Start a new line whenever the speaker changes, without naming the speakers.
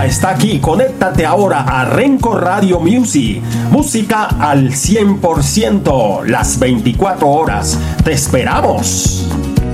está aquí. Conéctate ahora a Renco Radio Music. Música al 100%, las 24 horas. ¡Te esperamos!